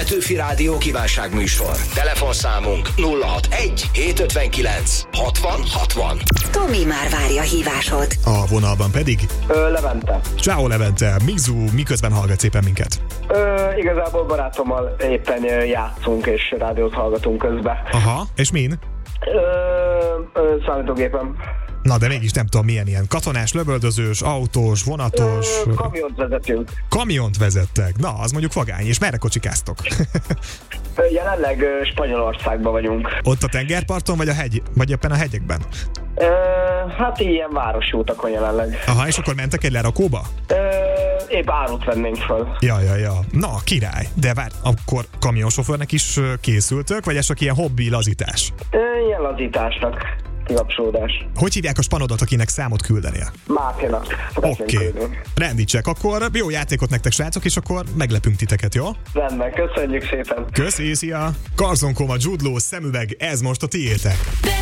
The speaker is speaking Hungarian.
Petőfi Rádió kívánságműsor. Telefonszámunk 061 759 60 60. Tomi már várja hívásod. A vonalban pedig Levente. Ciao Levente, Mizu, miközben hallgat szépen minket? Igazából barátommal éppen játszunk és rádiót hallgatunk közben. Aha, és min? Számítógépen. Na, de mégis nem tudom milyen ilyen katonás, lövöldözős, autós, vonatos... Kamiont vezetünk. Kamiont vezettek. Na, az mondjuk vagány. És merre kocsikáztok? Jelenleg Spanyolországban vagyunk. Ott a tengerparton, vagy éppen a hegyekben? Hát ilyen városi utakon jelenleg. Aha, és akkor mentek egy lerakóba? Épp árut vennénk föl. Ja. Na, király. De várj, akkor kamionsofőrnek is készültök, vagy ez csak ilyen hobbi lazítás? Ilyen lazításnak. Kikapcsolódás. Hogy hívják a spanodat, akinek számot küldenél? Máténak. Oké. Rendítsek. Akkor jó játékot nektek, srácok, és akkor meglepünk titeket, jó? Rendben, köszönjük szépen. Köszi, szia! Karzon Koma, Jude Law, szemüveg, ez most a tiétek.